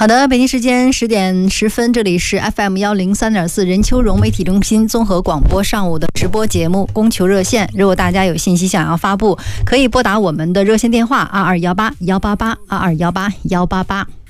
好的，北京时间10点10分，这里是 FM103.4 任丘融媒体中心综合广播上午的直播节目供求热线。如果大家有信息想要发布，可以拨打我们的热线电话2218 188 2218 188。